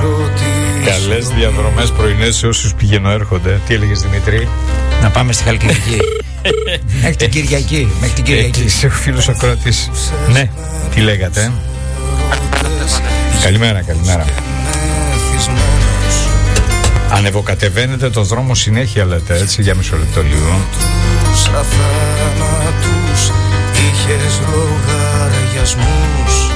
Καλές διαδρομές πρωινές σε όσους πηγαίνω έρχονται. Τι έλεγες, Δημήτρη? Να πάμε στη Χαλκιδική. Μέχρι την Κυριακή. Είσαι ο φίλος ακροατής. Ναι, τι λέγατε? Καλημέρα. Ανεβοκατεβαίνετε το δρόμο συνέχεια, λέτε, έτσι, για μισό λεπτό λίγο. Είχες λογαριασμούς.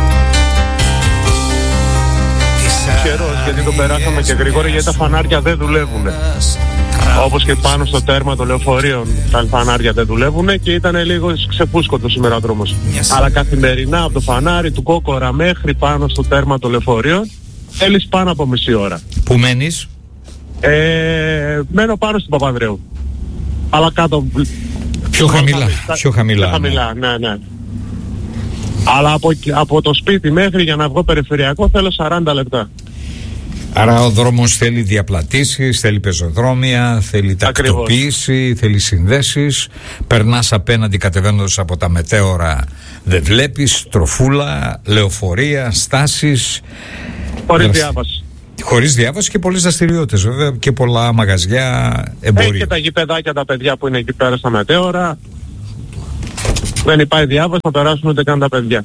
Καιρός, γιατί το περάσαμε και γρήγορα, γιατί τα φανάρια δεν δουλεύουν. Όπως και πάνω στο τέρμα των λεωφορείων τα φανάρια δεν δουλεύουν και ήταν λίγο ξεπούσκωτο σήμερα ο δρόμος. Αλλά καθημερινά από το φανάρι του Κόκορα μέχρι πάνω στο τέρμα των λεωφορείων θέλεις πάνω από μισή ώρα. Πού μένεις? Μένω πάνω στην Παπανδρέου. Αλλά κάτω. Πιο χαμηλά. Ναι. Αλλά από το σπίτι μέχρι για να βγω περιφερειακό θέλω 40 λεπτά. Άρα ο δρόμος θέλει διαπλατήσεις, θέλει πεζοδρόμια, θέλει τακτοποίηση, θέλει συνδέσεις. Περνάς απέναντι κατεβαίνοντας από τα μετέωρα, δεν βλέπεις, τροφούλα, λεωφορεία, στάσεις. Χωρίς διάβαση και πολλές δραστηριότητες, βέβαια, και πολλά μαγαζιά, εμπορία. Και τα γηπεδάκια, τα παιδιά που είναι εκεί πέρα στα μετέωρα. Δεν υπάρχει διάβαση, θα περάσουν ούτε καν τα παιδιά.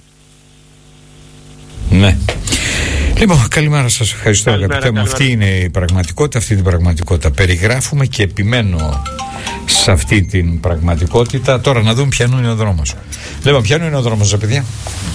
Ναι. Λοιπόν, καλημέρα σας, ευχαριστώ αγαπητέ μου. Αυτή είναι η πραγματικότητα, αυτή την πραγματικότητα περιγράφουμε και επιμένω σε αυτή την πραγματικότητα. Τώρα να δούμε ποιανού είναι ο δρόμος. Λοιπόν, ποιανού είναι ο δρόμος, παιδιά?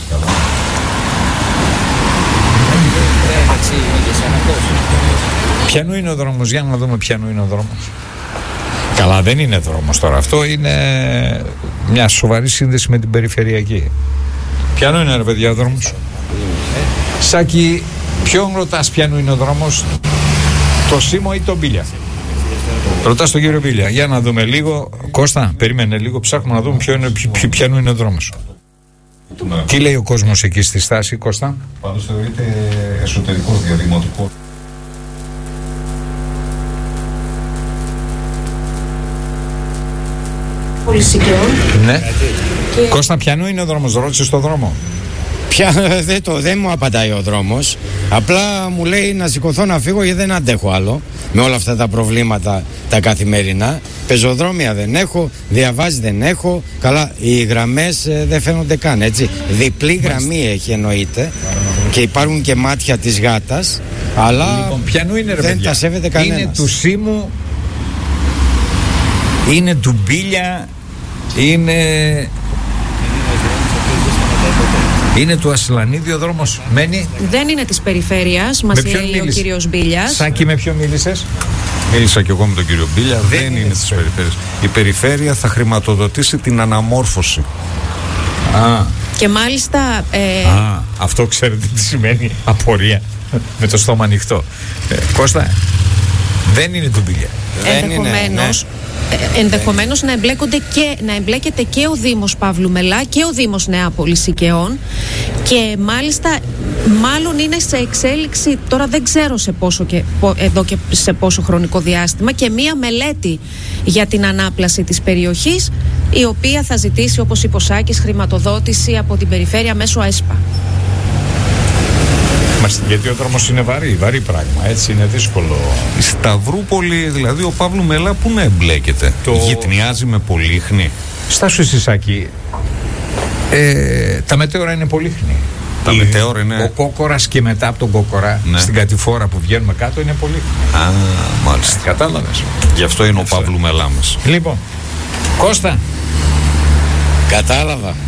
Ποιανού είναι ο δρόμος, για να δούμε ποιανού είναι ο δρόμος. Καλά, δεν είναι δρόμος τώρα, αυτό είναι μια σοβαρή σύνδεση με την περιφερειακή. Ποιανού είναι, ρε παιδιά, ο δρόμος? Σάκη, ποιον ρωτάς ποιανού είναι ο δρόμος? Το Σίμω ή τον Μπίλια? Ρωτάς τον κύριο Μπίλια. Για να δούμε λίγο. Κώστα, περίμενε λίγο, ψάχνουμε να δούμε ποιανού είναι ο δρόμος. Τι λέει ο κόσμος εκεί στη στάση, Κώστα? Πάντως θεωρείται εσωτερικό διαδημοτικό. Πολυσικαίων. Ναι. Κώστα, ποιανού είναι ο δρόμος? Ρώτησες το δρόμο? Δεν μου απαντάει ο δρόμος. Απλά μου λέει να σηκωθώ να φύγω γιατί δεν αντέχω άλλο με όλα αυτά τα προβλήματα τα καθημερινά. Πεζοδρόμια δεν έχω, διαβάζει δεν έχω. Καλά, οι γραμμές δεν φαίνονται καν, έτσι. Διπλή γραμμή έχει, εννοείται. Και υπάρχουν και μάτια της γάτας. Αλλά λοιπόν, ποιανού είναι, ρε, δεν παιδιά? τα σέβεται κανένας. Είναι του Σίμου, είναι του Μπίλια, είναι του Ασλανίδη ο δρόμος? Μένει. Δεν είναι της περιφέρειας, μας λέει ο κύριος Μπίλιας. Σάκη, με ποιον μίλησες? Μίλησα και εγώ με τον κύριο Μπίλια. Δεν είναι της περιφέρειας. Η περιφέρεια θα χρηματοδοτήσει την αναμόρφωση. Και μάλιστα αυτό ξέρετε τι σημαίνει? Απορία. Με το στόμα ανοιχτό. Κώστα, δεν είναι του Μπίλια. Ενδεχομένως να εμπλέκεται και ο Δήμος Παύλου Μελά και ο Δήμος Νέα Πολυσικαίων, και μάλιστα μάλλον είναι σε εξέλιξη, τώρα δεν ξέρω εδώ και σε πόσο χρονικό διάστημα, και μία μελέτη για την ανάπλαση της περιοχής, η οποία θα ζητήσει, όπως είπε ο Σάκης, χρηματοδότηση από την περιφέρεια μέσω ΑΕΣΠΑ. Γιατί ο δρόμος είναι βαρύ πράγμα, έτσι, είναι δύσκολο. Η Σταυρούπολη, δηλαδή, ο Παύλου Μελά, πού να εμπλέκεται? Γυτνιάζει με Πολύχνη. Στάσου εσύ, Σάκη. Τα μετέωρα είναι Πολύχνη. Τα μετέωρα είναι. Ο Κόκορας και μετά από τον Κόκορα, ναι, στην κατηφόρα που βγαίνουμε κάτω, είναι Πολύχνη. Μάλιστα. Κατάλαβες. Γι' αυτό είναι ο Παύλου Μελά μας. Λοιπόν, Κώστα. Κατάλαβα.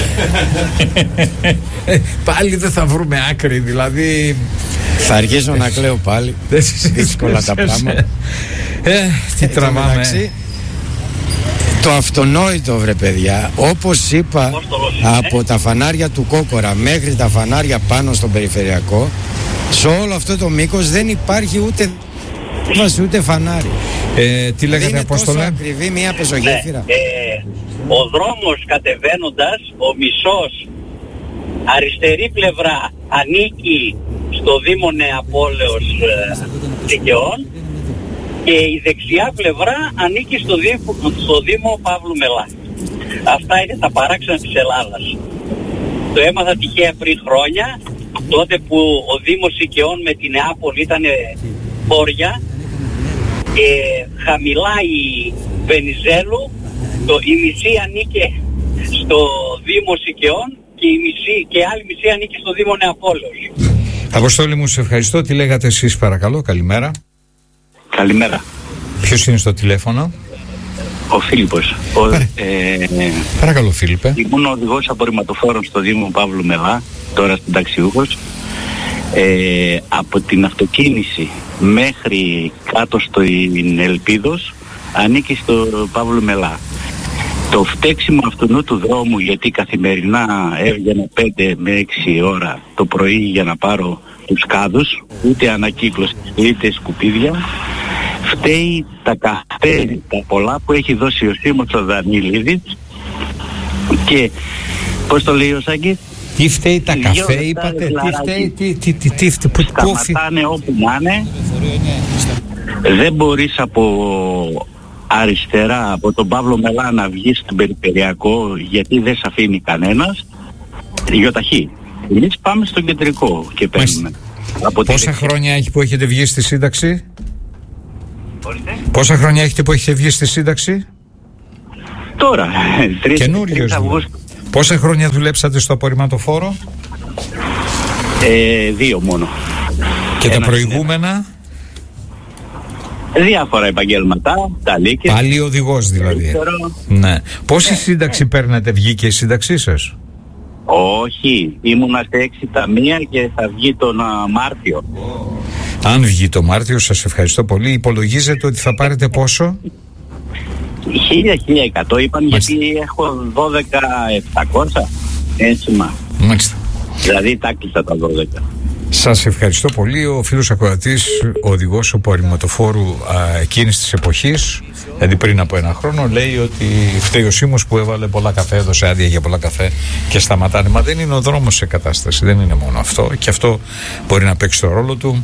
Πάλι δεν θα βρούμε άκρη, δηλαδή. Θα αρχίσω να κλαίω πάλι. Δύσκολα τα πράγματα. Τι τραβάμε. Το αυτονόητο, βρε παιδιά, όπως είπα, από τα φανάρια του Κόκορα μέχρι τα φανάρια πάνω στον περιφερειακό, σε όλο αυτό το μήκος δεν υπάρχει ούτε φανάρι. Τι λέγατε, Απόστολε? Είναι τόσο ακριβή μια πεζογέφυρα. Ο δρόμος κατεβαίνοντας, ο μισός αριστερή πλευρά ανήκει στο Δήμο Νεαπόλεως Δικαιών και η δεξιά πλευρά ανήκει στο Δήμο Παύλου Μελά. Αυτά είναι τα παράξενα της Ελλάδας. Το έμαθα τυχαία πριν χρόνια τότε που ο Δήμος Σικαιών με την Νεάπολη ήταν χώρια, χαμηλά η Βενιζέλου, η μισή ανήκε στο Δήμο Σικαιών και άλλη μισή ανήκει στο Δήμο Νεαπόλεως. Αποστόλη μου, σε ευχαριστώ. Τι λέγατε εσείς παρακαλώ? Καλημέρα. Καλημέρα. Ποιος είναι στο τηλέφωνο? Ο Φίλιππος. Παρακαλώ Φίλιππε. Ήμουν οδηγός απορριμματοφόρων στο Δήμο Παύλου Μελά, τώρα συνταξιούχος. Από την αυτοκίνηση μέχρι κάτω στο Ελπίδος ανήκει στο Παύλου Μελά. Το φταίξιμο αυτού του δρόμου, γιατί καθημερινά έβγαινα 5 με 6 ώρα το πρωί για να πάρω τους κάδους, είτε ανακύκλωση είτε σκουπίδια, φταίει τα καφέ, τα πολλά που έχει δώσει ο Σίμος ο Δανίληδης. Και πώς το λέει ο Σάκης? Τι φταίει τα καφέ, είπατε? Τι φταίει, σταματάνε όπου να είναι. Δεν μπορείς από αριστερά, από τον Παύλο Μελά να βγεις στον περιφερειακό, γιατί δεν σε αφήνει κανένας. Γιοταχή. Εμείς πάμε στο κεντρικό και παίρνουμε. Πόσα χρόνια έχει που έχετε βγει στη σύνταξη? Πόσα χρόνια έχετε που έχετε βγει στη σύνταξη? Τώρα, 3 Αυγούστου. Πόσα χρόνια δουλέψατε στο απορριμματοφόρο? 2 μόνο. Και τα προηγούμενα? Διάφορα επαγγέλματα, ταλίκες. Πάλι οδηγός δηλαδή. Ναι. Πόση σύνταξη παίρνετε? Βγήκε η σύνταξή σας? Όχι, ήμουνα σε 6 ταμεία και θα βγει τον Μάρτιο. Αν βγει το Μάρτιο, σας ευχαριστώ πολύ. Υπολογίζετε ότι θα πάρετε πόσο? 1.100 είπαν. Μάλιστα. Γιατί έχω 12.700 ένσημα. Μάλιστα. Δηλαδή τα κλείσα τα 12. Σας ευχαριστώ πολύ. Ο φίλος ακροατής, ο οδηγός απορριμματοφόρου εκείνης της εποχής, δηλαδή πριν από 1 χρόνο, λέει ότι φταίει ο Σίμος που έβαλε πολλά καφέ, έδωσε άδεια για πολλά καφέ και σταματάνε. Μα δεν είναι ο δρόμος σε κατάσταση, δεν είναι μόνο αυτό, και αυτό μπορεί να παίξει το ρόλο του.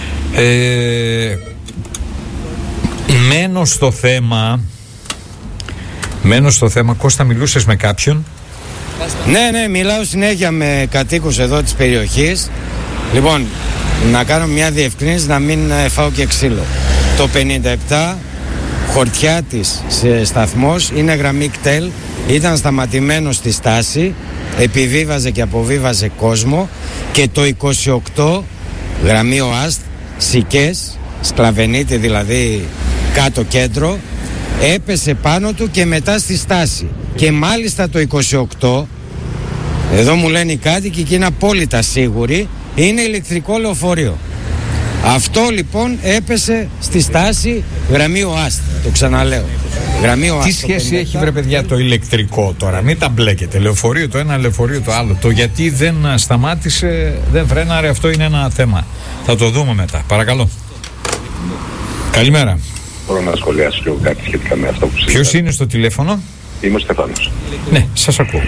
Μένω στο θέμα. Κώστα, μιλούσες με κάποιον? Ναι, μιλάω συνέχεια με κατοίκους εδώ της περιοχής. Λοιπόν, να κάνω μια διευκρίνηση, να μην φάω και ξύλο. Το 57 Χορτιάτης σε σταθμός, είναι γραμμή κτέλ, ήταν σταματημένο στη στάση, επιβίβαζε και αποβίβαζε κόσμο, και το 28 γραμμή ΟΑΣΤ, Σικές, Σκλαβενίτη δηλαδή κάτω κέντρο, έπεσε πάνω του και μετά στη στάση. Και μάλιστα το 28, εδώ μου λένε οι κάτοικοι και είναι απόλυτα σίγουροι, είναι ηλεκτρικό λεωφορείο. Αυτό λοιπόν έπεσε στη στάση γραμμή ΟΑΣΤ, το ξαναλέω. Γραμμή ΟΑΣΤ. Τι σχέση έχει, βρε παιδιά, το ηλεκτρικό τώρα? Μην τα μπλέκετε. Λεωφορείο το ένα, λεωφορείο το άλλο. Το γιατί δεν σταμάτησε, δεν φρέναρε, αυτό είναι ένα θέμα. Θα το δούμε μετά. Παρακαλώ. Καλημέρα. Μπορώ να σχολιάσω λίγο κάτι σχετικά με αυτό που συζητάτε? Ποιος είναι στο τηλέφωνο? Είμαι ο Στεφάνος. Ναι, σας ακούω.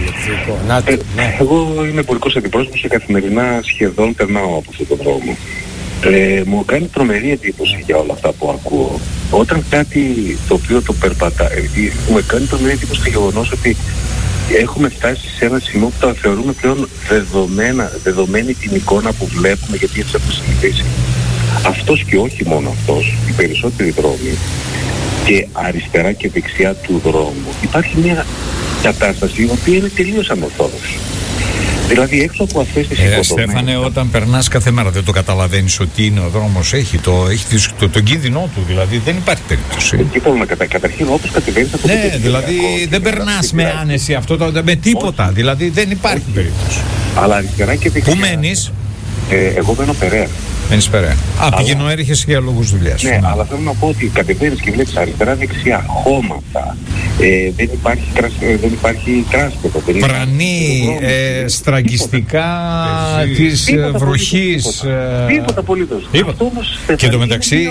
Εγώ είμαι εμπορικός αντιπρόσωπος και καθημερινά σχεδόν περνάω από αυτόν τον δρόμο. Μου κάνει τρομερή εντύπωση για όλα αυτά που ακούω. Όταν κάτι το οποίο το περπατάει, μου κάνει τρομερή εντύπωση το γεγονός ότι έχουμε φτάσει σε ένα σημείο που τα θεωρούμε πλέον δεδομένη την εικόνα που βλέπουμε, γιατί έτσι έχουμε συνηθίσει. Αυτός και όχι μόνο αυτός, οι περισσότεροι δρόμοι και αριστερά και δεξιά του δρόμου υπάρχει μια κατάσταση η οποία είναι τελείως ανορθόδοξη. Δηλαδή έξω από αυτές τις υποδομές... Στέφανε, όταν περνάς κάθε μέρα δεν το καταλαβαίνεις ότι είναι ο δρόμος, έχει τον κίνδυνό του, δηλαδή δεν υπάρχει περίπτωση. Εκεί μπορούμε καταρχήν όπως κατεβαίνεις από το ναι, δηλαδή δεν περνάς με άνεση αυτό, με τίποτα, δηλαδή δεν υπάρχει περίπτωση. Αλλά αριστερά και δεξιά... Πού μένεις? Εγώ μένω Περαία. Μένεις Περαία. Πηγαίνω έρχεσαι για λόγους δουλειάς. Ναι, αλλά θέλω να πω ότι κατεβαίνεις και βλέπεις αριστερά-δεξιά χώματα. Δεν υπάρχει κράσπεδο. Πρανή, στραγγιστικά της βροχής. Τίποτα απολύτως. Αυτό όμως και το μεταξύ...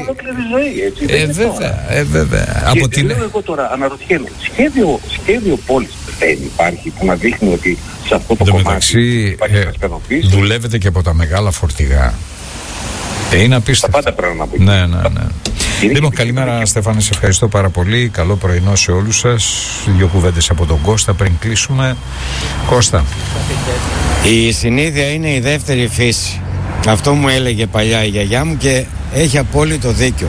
Βέβαια. Από την... εγώ τώρα αναρωτιέμαι, σχέδιο πόλης δεν υπάρχει που να δείχνει ότι σε αυτό το κομμάτι υπάρχει κρασπεδοποίηση? Δουλεύετε και από τα μεγάλα φορτηγά. Είναι απίστευτο. Τα πάντα πρέπει να πω. Ναι. Λοιπόν, καλημέρα Στέφανε, σε ευχαριστώ πάρα πολύ. Καλό πρωινό σε όλους σας. 2 κουβέντες από τον Κώστα πριν κλείσουμε. Κώστα. Η συνήθεια είναι η δεύτερη φύση. Αυτό μου έλεγε παλιά η γιαγιά μου και έχει απόλυτο δίκιο.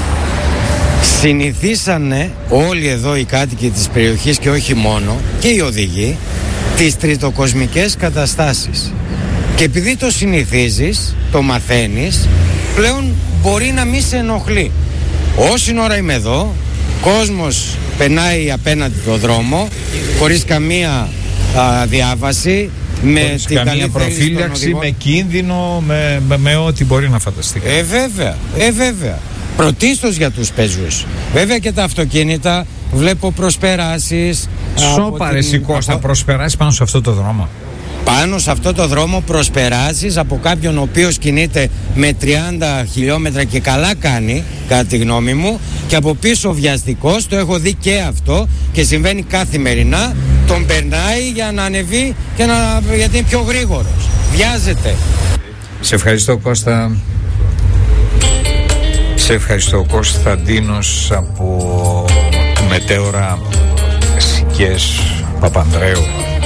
Συνηθίσανε όλοι εδώ οι κάτοικοι της περιοχής και όχι μόνο, και οι οδηγοί, τις τριτοκοσμικές καταστάσεις. Και επειδή το συνηθίζεις, το μαθαίνεις, πλέον μπορεί να μην σε ενοχλεί. Όση ώρα είμαι εδώ, κόσμος περνάει απέναντι το δρόμο, χωρίς καμία διάβαση, με την καμία προφύλαξη, με κίνδυνο, με ό,τι μπορεί να φανταστεί. Βέβαια. Πρωτίστως για τους πεζούς. Βέβαια και τα αυτοκίνητα, βλέπω προσπεράσεις. Σώπαρες η Κώστα, προσπεράσεις πάνω σε αυτό το δρόμο. Πάνω σε αυτό το δρόμο προσπεράσεις από κάποιον ο οποίος κινείται με 30 χιλιόμετρα και καλά κάνει, κατά τη γνώμη μου, και από πίσω βιαστικός, το έχω δει και αυτό και συμβαίνει καθημερινά, τον περνάει για να ανεβεί και γιατί είναι πιο γρήγορος. Βιάζεται. Σε ευχαριστώ Κώστα. Σε ευχαριστώ Κωνσταντίνος από τη μετέωρα Σικές Παπανδρέου.